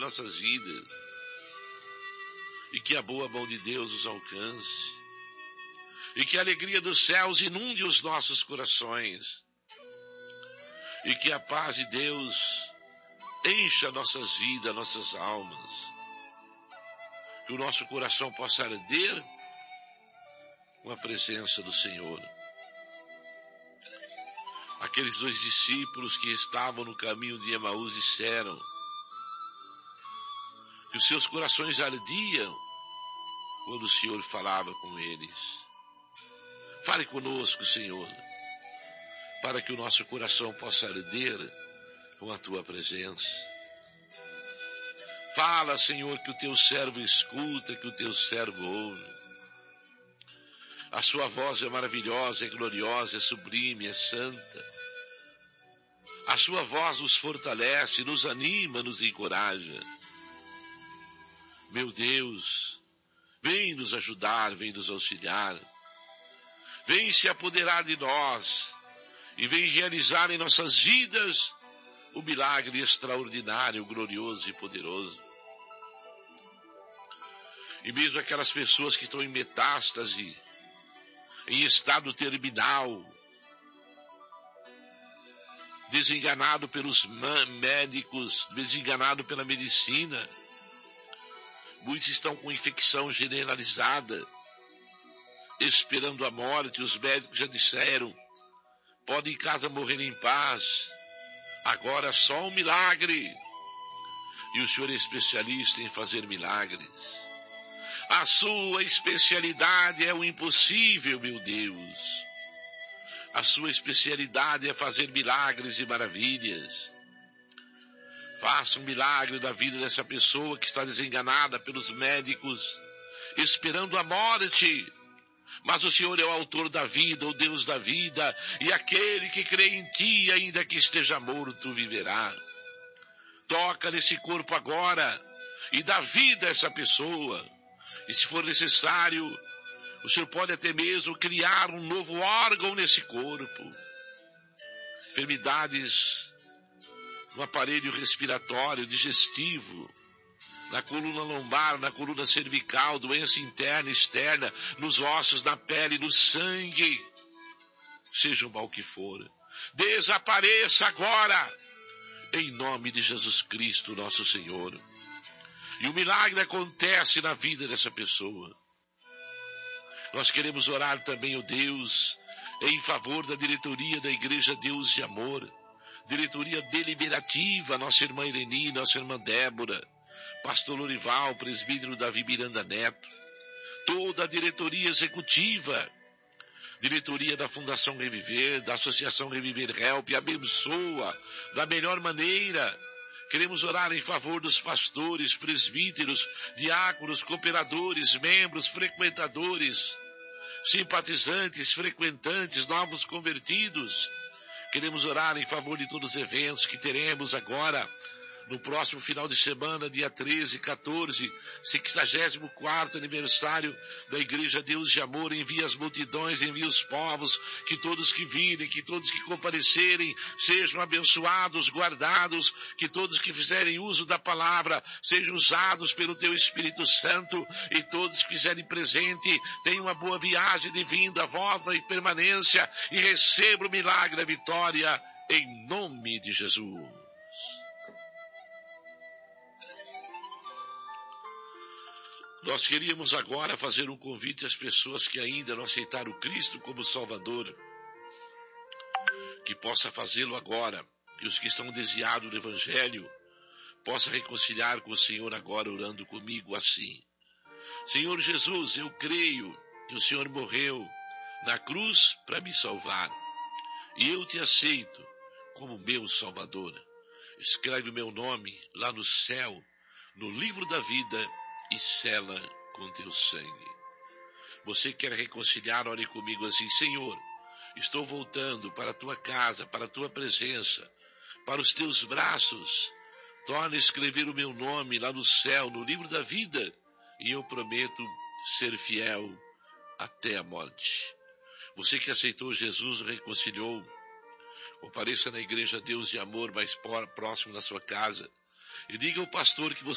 nossas vidas. E que a boa mão de Deus os alcance. E que a alegria dos céus inunde os nossos corações. E que a paz de Deus encha nossas vidas, nossas almas. Que o nosso coração possa arder com a presença do Senhor. Aqueles 2 discípulos que estavam no caminho de Emaús disseram que os seus corações ardiam quando o Senhor falava com eles. Fale conosco, Senhor, para que o nosso coração possa arder com a tua presença. Fala, Senhor, que o teu servo escuta, que o teu servo ouve. A sua voz é maravilhosa, é gloriosa, é sublime, é santa. A sua voz nos fortalece, nos anima, nos encoraja. Meu Deus, vem nos ajudar, vem nos auxiliar. Vem se apoderar de nós e vem realizar em nossas vidas o milagre extraordinário, glorioso e poderoso. E mesmo aquelas pessoas que estão em metástase, em estado terminal, desenganado pelos médicos, desenganado pela medicina, muitos estão com infecção generalizada, esperando a morte. Os médicos já disseram, pode em casa morrer em paz, agora só um milagre. E o Senhor é especialista em fazer milagres. A sua especialidade é o impossível, meu Deus. A sua especialidade é fazer milagres e maravilhas. Faça um milagre na vida dessa pessoa que está desenganada pelos médicos, esperando a morte. Mas o Senhor é o autor da vida, o Deus da vida, e aquele que crê em ti, ainda que esteja morto, viverá. Toca nesse corpo agora e dá vida a essa pessoa. E se for necessário, o Senhor pode até mesmo criar um novo órgão nesse corpo. Enfermidades no aparelho respiratório, digestivo, na coluna lombar, na coluna cervical, doença interna e externa, nos ossos, na pele, no sangue, seja o mal que for, desapareça agora, em nome de Jesus Cristo, nosso Senhor. E o milagre acontece na vida dessa pessoa. Nós queremos orar também, ó Deus, em favor da diretoria da Igreja Deus de Amor, diretoria deliberativa, nossa irmã Ireni, nossa irmã Débora, pastor Lorival, presbítero Davi Miranda Neto, toda a diretoria executiva, diretoria da Fundação Reviver, da Associação Reviver Help, abençoa da melhor maneira. Queremos orar em favor dos pastores, presbíteros, diáconos, cooperadores, membros, frequentadores, simpatizantes, frequentantes, novos convertidos. Queremos orar em favor de todos os eventos que teremos agora, no próximo final de semana, dia 13 e 14, 64º aniversário da Igreja Deus de Amor. Envia as multidões, envia os povos, que todos que virem, que todos que comparecerem sejam abençoados, guardados, que todos que fizerem uso da palavra sejam usados pelo Teu Espírito Santo, e todos que fizerem presente tenham uma boa viagem de vinda, volta e permanência, e recebam o milagre, a vitória, em nome de Jesus. Nós queríamos agora fazer um convite às pessoas que ainda não aceitaram Cristo como Salvador, que possa fazê-lo agora, que os que estão desviados do Evangelho possam reconciliar com o Senhor agora, orando comigo assim: Senhor Jesus, eu creio que o Senhor morreu na cruz para me salvar, e eu te aceito como meu Salvador. Escreve o meu nome lá no céu, no livro da vida, e sela com teu sangue. Você quer reconciliar? Ore comigo assim: Senhor, estou voltando para a tua casa, para a tua presença, para os teus braços. Torna a escrever o meu nome lá no céu, no livro da vida, e eu prometo ser fiel até a morte. Você que aceitou Jesus, reconciliou, compareça na Igreja Deus de Amor mais próximo da sua casa e diga ao pastor que você